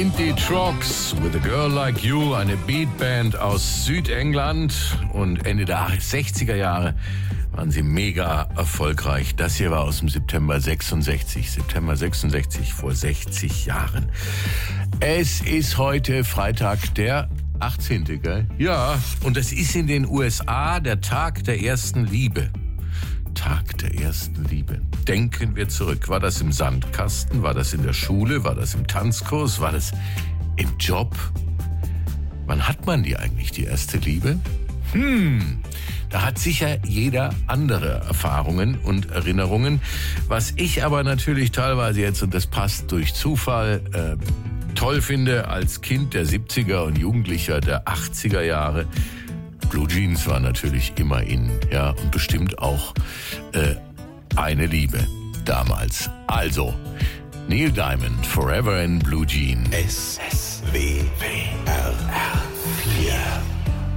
Cindy Trox with a Girl Like You, eine Beatband aus Südengland, und Ende der 60er Jahre waren sie mega erfolgreich. Das hier war aus dem September 66. September 66, vor 60 Jahren. Es ist heute Freitag, der 18. Gell? Ja, und es ist in den USA der Tag der ersten Liebe. Tag der ersten Liebe. Denken wir zurück. War das im Sandkasten? War das in der Schule? War das im Tanzkurs? War das im Job? Wann hat man die eigentlich, die erste Liebe? Da hat sicher jeder andere Erfahrungen und Erinnerungen. Was ich aber natürlich teilweise jetzt, und das passt durch Zufall, toll finde als Kind der 70er und Jugendlicher der 80er Jahre. Blue Jeans war natürlich immer in, ja, und bestimmt auch eine Liebe damals. Also, Neil Diamond, Forever in Blue Jeans. SWW.